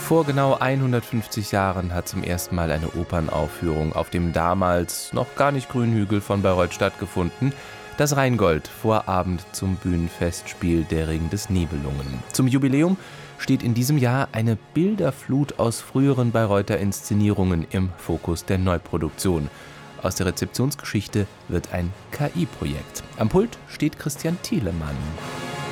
Vor genau 150 Jahren hat zum ersten Mal eine Opernaufführung auf dem damals noch gar nicht grünen Hügel von Bayreuth stattgefunden. Das Rheingold, Vorabend zum Bühnenfestspiel Der Ring des Nibelungen. Zum Jubiläum steht in diesem Jahr eine Bilderflut aus früheren Bayreuther Inszenierungen im Fokus der Neuproduktion. Aus der Rezeptionsgeschichte wird ein KI-Projekt. Am Pult steht Christian Thielemann.